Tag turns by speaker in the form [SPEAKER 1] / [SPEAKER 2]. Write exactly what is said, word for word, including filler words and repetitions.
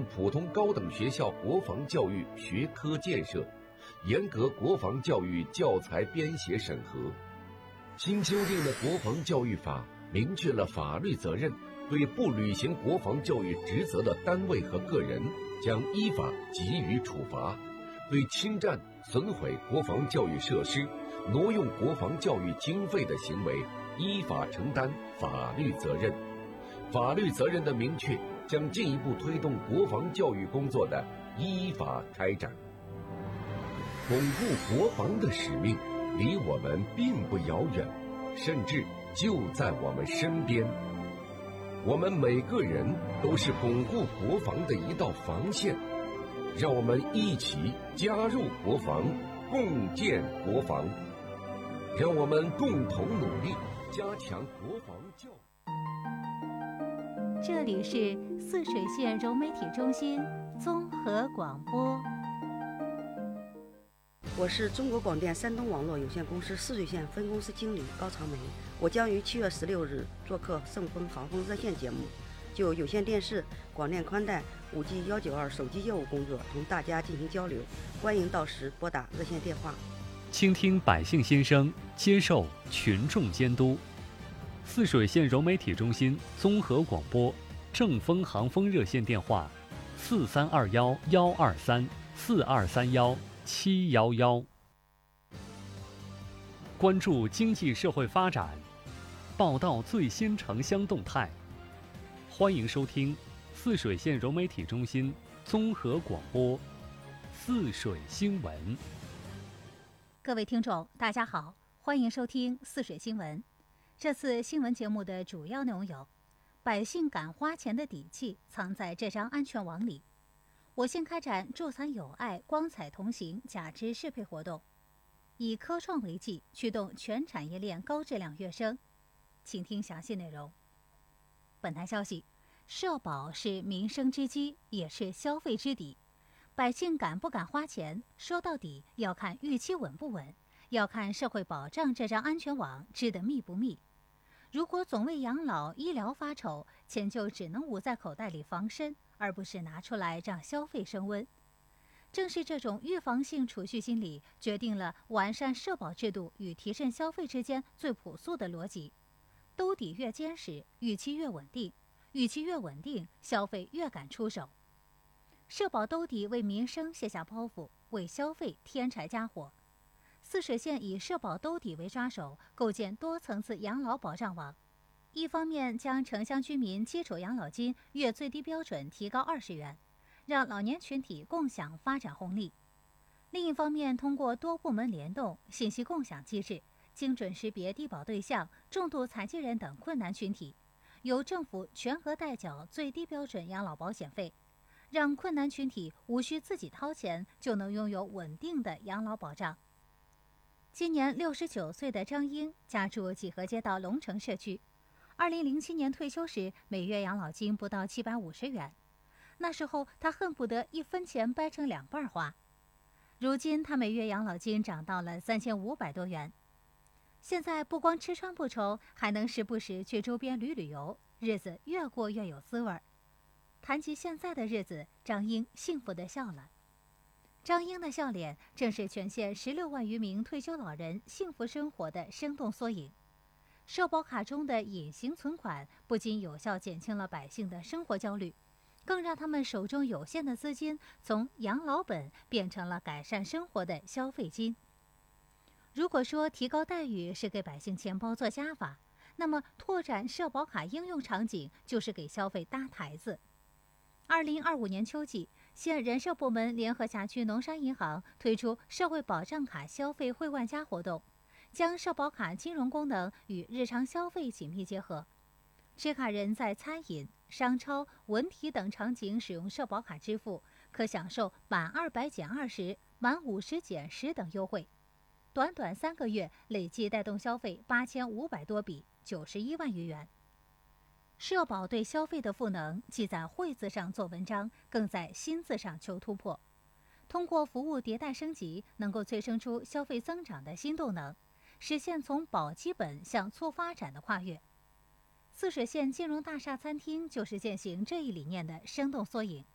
[SPEAKER 1] 动普通高等学校国防教育学科建设，严格国防教育教材编写审核。新修订的国防教育法明确了法律责任，对不履行国防教育职责的单位和个人将依法给予处罚，对侵占、损毁国防教育设施、挪用国防教育经费的行为依法承担法律责任。法律责任的明确将进一步推动国防教育工作的依法开展。巩固国防的使命离我们并不遥远，甚至就在我们身边。我们每个人都是巩固国防的一道防线，让我们一起加入国防，共建国防，让我们共同努力加强国防教育。
[SPEAKER 2] 这里是泗水县柔媒体中心综合广播。
[SPEAKER 3] 我是中国广电山东网络有限公司泗水县分公司经理高长梅，我将于七月十六日做客盛丰航空热线节目，就有线电视、广电宽带、五 G 一九二手机业务工作同大家进行交流，欢迎到时拨打热线电话。
[SPEAKER 4] 倾听百姓心声，接受群众监督。泗水县柔媒体中心综合广播正丰航风热线电话：四三二幺幺二三四二三幺七幺幺。关注经济社会发展，报道最新城乡动态。欢迎收听泗水县柔媒体中心综合广播泗水新闻。
[SPEAKER 2] 各位听众大家好，欢迎收听泗水新闻。这次新闻节目的主要内容有：百姓敢花钱的底气藏在这张安全网里；我县开展助残友爱光彩同行假肢适配活动；以科创为计驱动全产业链高质量跃升。请听详细内容。本台消息，社保是民生之基，也是消费之底。百姓敢不敢花钱，说到底要看预期稳不稳，要看社会保障这张安全网织得密不密。如果总为养老医疗发愁，钱就只能捂在口袋里防身，而不是拿出来让消费升温。正是这种预防性储蓄心理，决定了完善社保制度与提振消费之间最朴素的逻辑。兜底越坚实，预期越稳定，预期越稳定，消费越敢出手。社保兜底为民生卸下包袱，为消费添柴加火。泗水县以社保兜底为抓手，构建多层次养老保障网。一方面将城乡居民基础养老金月最低标准提高二十元，让老年群体共享发展红利；另一方面，通过多部门联动、信息共享机制，精准识别低保对象、重度残疾人等困难群体，由政府全额代缴最低标准养老保险费，让困难群体无需自己掏钱就能拥有稳定的养老保障。今年六十九岁的张英家住几何街道龙城社区，二零零七年退休时每月养老金不到七百五十元，那时候他恨不得一分钱掰成两半花。如今他每月养老金涨到了三千五百多元，现在不光吃穿不愁，还能时不时去周边旅旅游，日子越过越有滋味。谈起现在的日子，张英幸福地笑了。张英的笑脸正是全县十六万余名退休老人幸福生活的生动缩影。社保卡中的隐形存款不仅有效减轻了百姓的生活焦虑，更让他们手中有限的资金从养老本变成了改善生活的消费金。如果说提高待遇是给百姓钱包做加法，那么拓展社保卡应用场景就是给消费搭台子。二零二五年秋季，县人社部门联合辖区农商银行推出社会保障卡消费会万家活动，将社保卡金融功能与日常消费紧密结合。持卡人在餐饮、商超、文体等场景使用社保卡支付，可享受满二百减二十、满五十减十等优惠。短短三个月，累计带动消费八千五百多笔，九十一万余元。社保对消费的赋能，既在惠字上做文章，更在心字上求突破。通过服务迭代升级，能够催生出消费增长的新动能，实现从保基本向促发展的跨越。泗水县金融大厦餐厅就是践行这一理念的生动缩影。